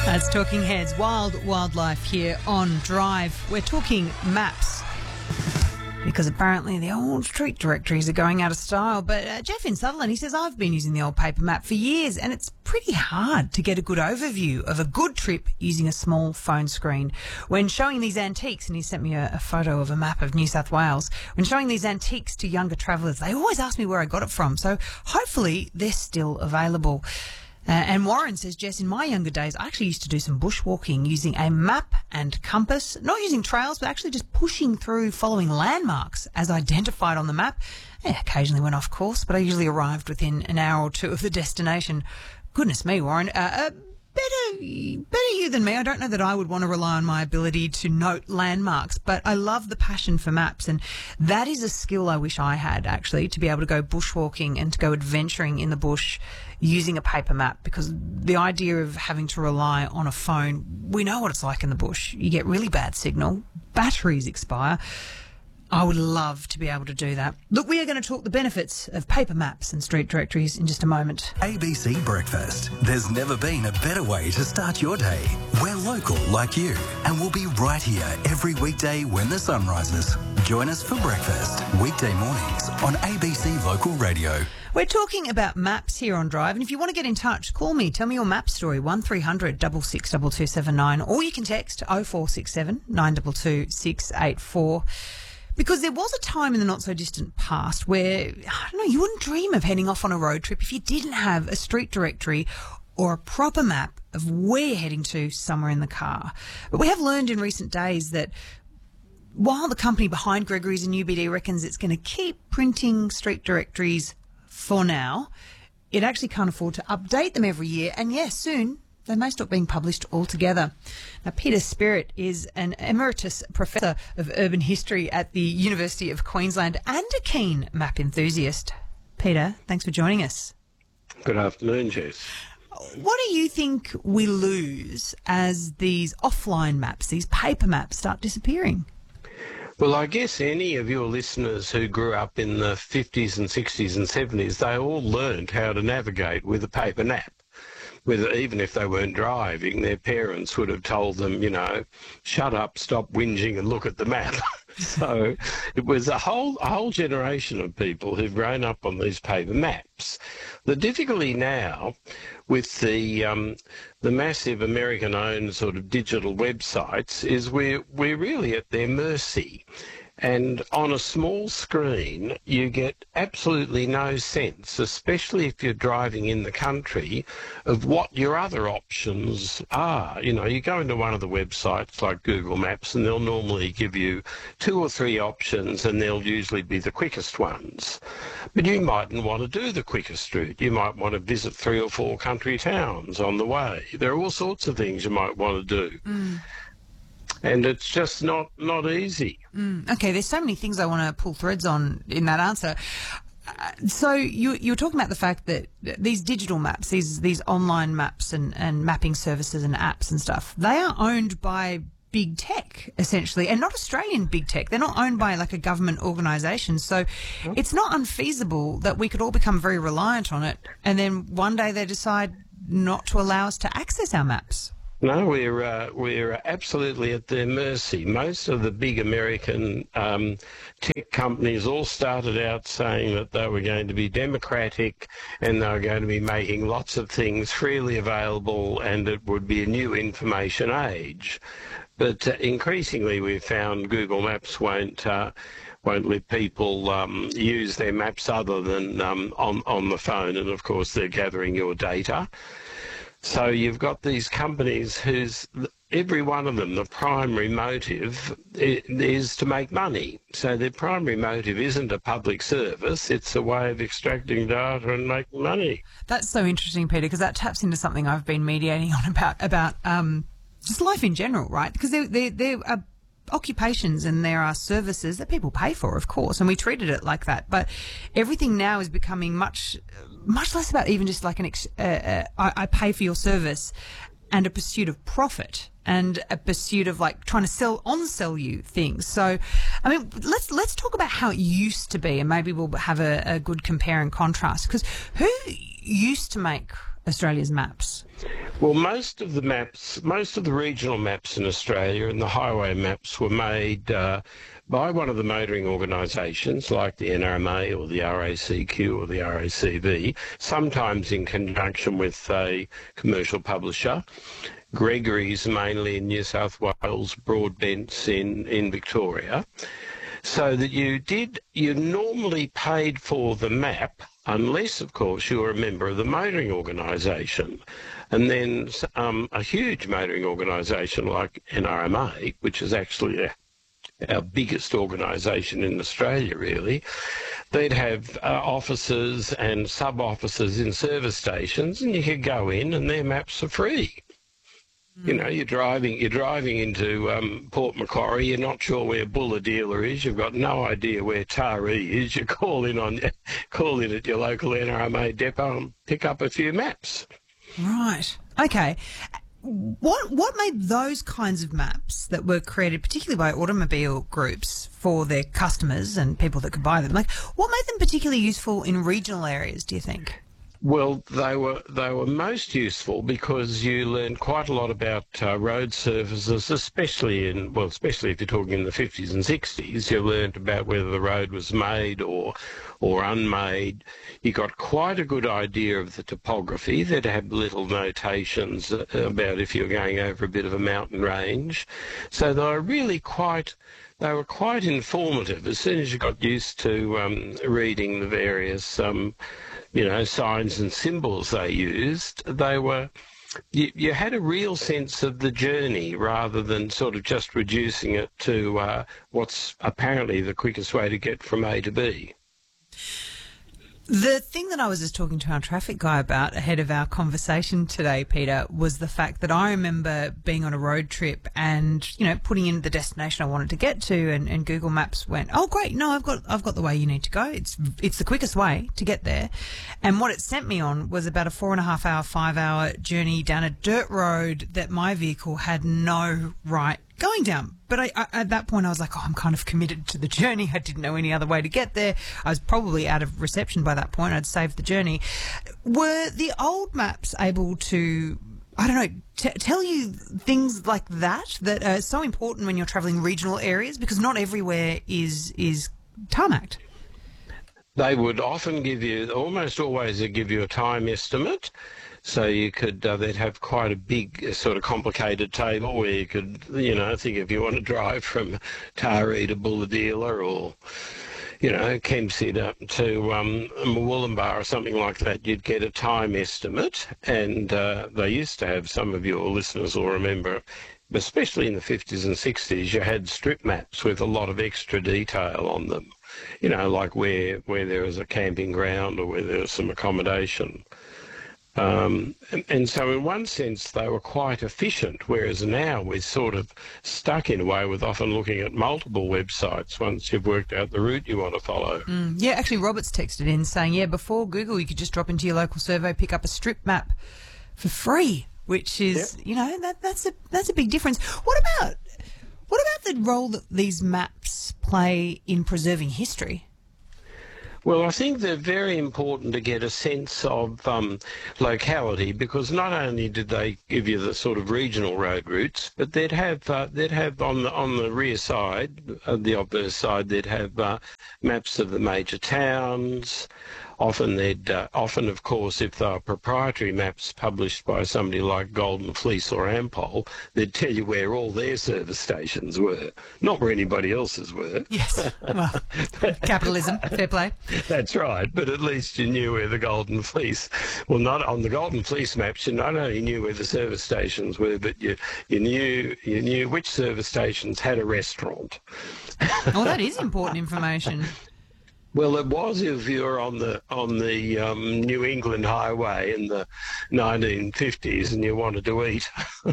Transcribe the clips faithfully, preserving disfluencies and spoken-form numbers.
That's Talking Heads, Wild Wildlife here on Drive. We're talking maps because apparently the old street directories are going out of style. But uh, Jeff in Sutherland, he says, I've been using the old paper map for years and it's pretty hard to get a good overview of a good trip using a small phone screen. When showing these antiques, and he sent me a, a photo of a map of New South Wales, when showing these antiques to younger travellers, they always ask me where I got it from. So hopefully they're still available. Uh, and Warren says, Jess, in my younger days, I actually used to do some bushwalking using a map and compass, not using trails, but actually just pushing through following landmarks as identified on the map. I occasionally went off course, but I usually arrived within an hour or two of the destination. Goodness me, Warren. Uh, uh, better, better you than me. I don't know that I would want to rely on my ability to note landmarks, but I love the passion for maps, and that is a skill I wish I had, actually, to be able to go bushwalking and to go adventuring in the bush using a paper map, because the idea of having to rely on a phone, we know what it's like in the bush. You get really bad signal, batteries expire. I would love to be able to do that. Look, we are going to talk the benefits of paper maps and street directories in just a moment. A B C Breakfast. There's never been a better way to start your day. We're local like you, and we'll be right here every weekday when the sun rises. Join us for breakfast, weekday mornings on A B C Local Radio. We're talking about maps here on Drive, and if you want to get in touch, call me. Tell me your map story, one three hundred six six two two seven nine, or you can text oh four six seven nine two two six eight four. Because there was a time in the not-so-distant past where, I don't know, you wouldn't dream of heading off on a road trip if you didn't have a street directory or a proper map of where you're heading to somewhere in the car. But we have learned in recent days that while the company behind Gregory's and U B D reckons it's going to keep printing street directories for now, it actually can't afford to update them every year. And yes, soon they may stop being published altogether. Now, Peter Spirit is an emeritus professor of urban history at the University of Queensland and a keen map enthusiast. Peter, thanks for joining us. Good afternoon, Jess. What do you think we lose as these offline maps, these paper maps, start disappearing? Well, I guess any of your listeners who grew up in the fifties and sixties and seventies, they all learned how to navigate with a paper map. Whether, even if they weren't driving, their parents would have told them, you know, shut up, stop whinging and look at the map. So it was a whole, a whole generation of people who've grown up on these paper maps. The difficulty now with the um, the massive American-owned sort of digital websites is we're, we're really at their mercy. And on a small screen, you get absolutely no sense, especially if you're driving in the country, of what your other options are. You know, you go into one of the websites like Google Maps and they'll normally give you two or three options and they'll usually be the quickest ones. But you mightn't want to do the quickest route. You might want to visit three or four country towns on the way. There are all sorts of things you might want to do. Mm. And it's just not, not easy. Mm, okay, there's so many things I want to pull threads on in that answer. Uh, so you, you were talking about the fact that these digital maps, these these online maps and, and mapping services and apps and stuff, they are owned by big tech, essentially, and not Australian big tech. They're not owned by like a government organisation. So it's not unfeasible that we could all become very reliant on it, and then one day they decide not to allow us to access our maps. No, we're uh, we're absolutely at their mercy. Most of the big American um, tech companies all started out saying that they were going to be democratic and they were going to be making lots of things freely available and it would be a new information age. But uh, increasingly we've found Google Maps won't uh, won't let people um, use their maps other than um, on, on the phone, and of course they're gathering your data. So you've got these companies whose, every one of them, the primary motive is to make money. So their primary motive isn't a public service, it's a way of extracting data and making money. That's so interesting, Peter, because that taps into something I've been mediating on about, about um, just life in general, right? Because there, there, there are occupations and there are services that people pay for, of course, and we treated it like that. But everything now is becoming much, much less about even just like an ex- uh, uh, I, I pay for your service, and a pursuit of profit and a pursuit of like trying to sell on sell you things. So, I mean, let's let's talk about how it used to be, and maybe we'll have a, a good compare and contrast. Because who used to make Australia's maps? Well, most of the maps, most of the regional maps in Australia and the highway maps were made uh, by one of the motoring organisations like the N R M A or the R A C Q or the R A C V, sometimes in conjunction with a commercial publisher. Gregory's mainly in New South Wales, Broadbent's in, in Victoria. So that you did, you normally paid for the map, unless, of course, you were a member of the motoring organisation. And then um, a huge motoring organisation like N R M A, which is actually our biggest organisation in Australia, really, they'd have uh, offices and sub-offices in service stations, and you could go in and their maps are free. Mm. You know, you're driving, you're driving into um, Port Macquarie, you're not sure where Bulahdelah is, you've got no idea where Taree is, you call in on, call in at your local N R M A depot and pick up a few maps. Right. Okay. What what made those kinds of maps that were created particularly by automobile groups for their customers and people that could buy them, like what made them particularly useful in regional areas, do you think? Well, they were they were most useful because you learned quite a lot about uh, road surfaces, especially in well, especially if you're talking in the fifties and sixties. You learned about whether the road was made or or unmade. You got quite a good idea of the topography. They'd have little notations about if you're going over a bit of a mountain range. So they were really quite. They were quite informative. As soon as you got used to um, reading the various, um, you know, signs and symbols they used, they were, you, you had a real sense of the journey rather than sort of just reducing it to uh, what's apparently the quickest way to get from A to B. The thing that I was just talking to our traffic guy about ahead of our conversation today, Peter, was the fact that I remember being on a road trip and, you know, putting in the destination I wanted to get to, and, and Google Maps went, "Oh, great, no, I've got I've got the way you need to go. It's it's the quickest way to get there." And what it sent me on was about a four and a half hour, five hour journey down a dirt road that my vehicle had no right going down. But I, I, at that point, I was like, oh, I'm kind of committed to the journey. I didn't know any other way to get there. I was probably out of reception by that point. I'd saved the journey. Were the old maps able to, I don't know, t- tell you things like that that are so important when you're travelling regional areas? Because not everywhere is is tarmacked. They would often give you, almost always they give you a time estimate. So you could, uh, they'd have quite a big uh, sort of complicated table where you could, you know, think if you want to drive from Taree to Bulahdelah or, you know, Kempsey to, to um, Murwillumbah or something like that, you'd get a time estimate. And uh, they used to have, some of your listeners will remember, especially in the fifties and sixties, you had strip maps with a lot of extra detail on them, you know, like where, where there was a camping ground or where there was some accommodation. Um, and, and so in one sense they were quite efficient, whereas now we're sort of stuck in a way with often looking at multiple websites once you've worked out the route you want to follow. Mm, yeah, actually Robert's texted in saying, yeah, before Google you could just drop into your local survey, pick up a strip map for free, which is, yep. you know, that that's a that's a big difference. What about what about the role that these maps play in preserving history? Well, I think they're very important to get a sense of um, locality, because not only did they give you the sort of regional road routes, but they'd have uh, they'd have on the on the rear side, uh, the obverse side, they'd have uh, maps of the major towns. Often they'd uh, often, of course, if they were proprietary maps published by somebody like Golden Fleece or Ampol, they'd tell you where all their service stations were, not where anybody else's were. Yes, well, capitalism, fair play. That's right, but at least you knew where the Golden Fleece, well, not on the Golden Fleece maps, you not only knew where the service stations were, but you, you knew you knew which service stations had a restaurant. Oh, that is important information. Well, it was if you were on the on the um, New England Highway in the nineteen fifties and you wanted to eat.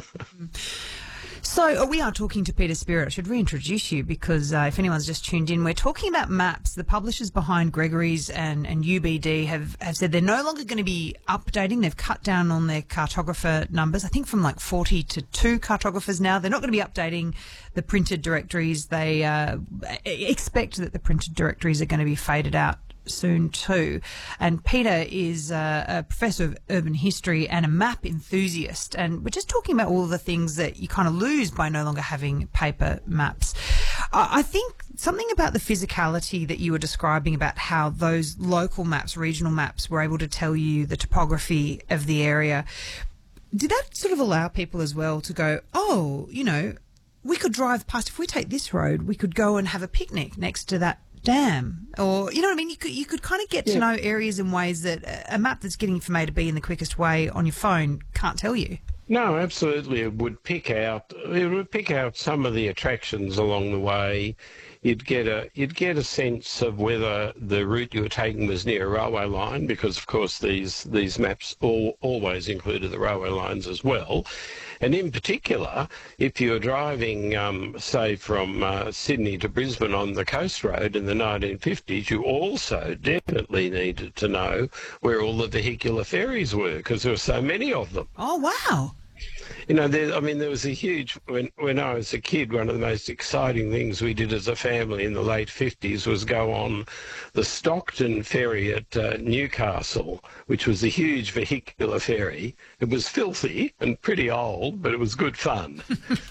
So uh, we are talking to Peter Spirit. I should reintroduce you because uh, if anyone's just tuned in, we're talking about maps. The publishers behind Gregory's and, and U B D have, have said they're no longer going to be updating. They've cut down on their cartographer numbers, I think from like forty to two cartographers now. They're not going to be updating the printed directories. They uh, expect that the printed directories are going to be faded out soon too. And Peter is uh, a professor of urban history and a map enthusiast. And we're just talking about all of the things that you kind of lose by no longer having paper maps. Uh, I think something about the physicality that you were describing about how those local maps, regional maps, were able to tell you the topography of the area. Did that sort of allow people as well to go, oh, you know, we could drive past, if we take this road, we could go and have a picnic next to that dam, or you know what I mean. You could you could kind of get yeah. to know areas in ways that a map that's getting you from A to B in the quickest way on your phone can't tell you. No, absolutely. It would pick out it would pick out some of the attractions along the way. You'd get a you'd get a sense of whether the route you were taking was near a railway line, because of course these these maps all always included the railway lines as well. And in particular, if you were driving, um, say, from uh, Sydney to Brisbane on the Coast Road in the nineteen fifties, you also definitely needed to know where all the vehicular ferries were, because there were so many of them. Oh, wow. You know, there, I mean, there was a huge, when, when I was a kid, one of the most exciting things we did as a family in the late fifties was go on the Stockton ferry at uh, Newcastle, which was a huge vehicular ferry. It was filthy and pretty old, but it was good fun.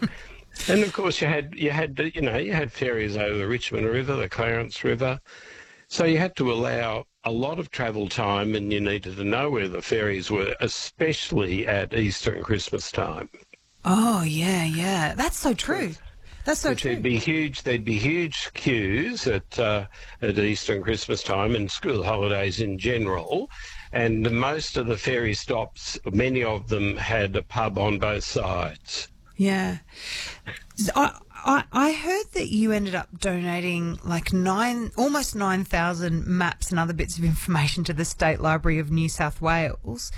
And of course you had, you had, you know, you had ferries over the Richmond River, the Clarence River. So you had to allow a lot of travel time, and you needed to know where the ferries were, especially at Easter and Christmas time. Oh, yeah, yeah. That's so true. That's so Which true. There'd be huge, there'd be huge queues at, uh, at Easter and Christmas time and school holidays in general. And most of the ferry stops, many of them had a pub on both sides. Yeah. I, I, I heard that you ended up donating like nine, almost nine thousand maps and other bits of information to the State Library of New South Wales.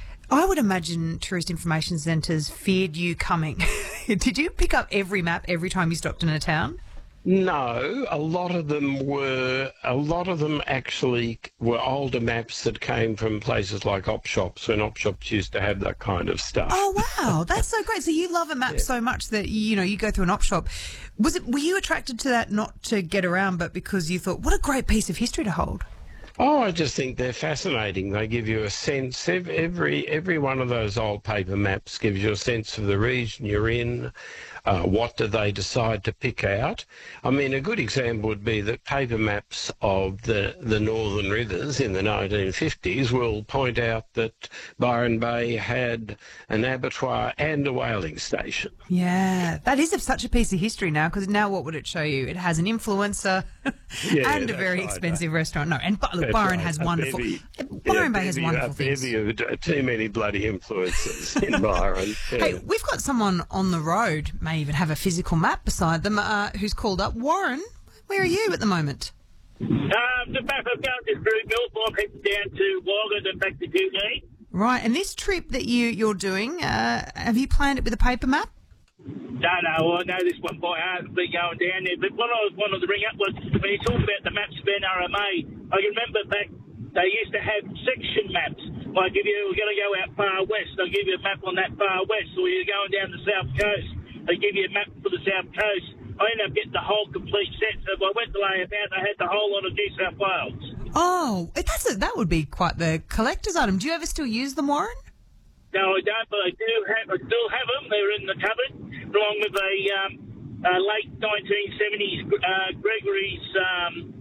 I would imagine tourist information centres feared you coming. Did you pick up every map every time you stopped in a town? No, a lot of them were, a lot of them actually were older maps that came from places like op shops, when op shops used to have that kind of stuff. Oh, wow. That's so great. So you love a map yeah. so much that, you know, you go through an op shop. Was it, were you attracted to that not to get around, but because you thought, what a great piece of history to hold? Oh, I just think they're fascinating. They give you a sense, every, every one of those old paper maps gives you a sense of the region you're in. Uh, what do they decide to pick out? I mean, a good example would be that paper maps of the, the northern rivers in the nineteen fifties will point out that Byron Bay had an abattoir and a whaling station. Yeah, that is such a piece of history now, because now what would it show you? It has an influencer yeah, and a very right, expensive right. restaurant. No, and look, That's Byron right. has a wonderful... Bevy, Byron yeah, Bay has bevy, wonderful a things. bevy of, too many bloody influences in Byron. Yeah. Hey, we've got someone on the road, may even have a physical map beside them, uh, who's called up. Warren, where are you at the moment? Um, just back from going to through Millthorpe, heading down to Wagga and back to Gilgee. Right, and this trip that you, you're doing, uh, have you planned it with a paper map? No, no, I know this one by heart, been going down there, but what I wanted to bring up was, when you talk about the maps of N R M A, I can remember back, they used to have section maps. Like if you were going to go out far west, they'll give you a map on that far west, or you're going down the south coast, they give you a map for the south coast. I ended up getting the whole complete set, so if I went to lay about, I had the whole lot of New South Wales. Oh, that's a, that would be quite the collector's item. Do you ever still use them, Warren? No, I don't, but I do have, I still have them. They're in the cupboard, along with a, um, a late nineteen seventies uh, Gregory's um,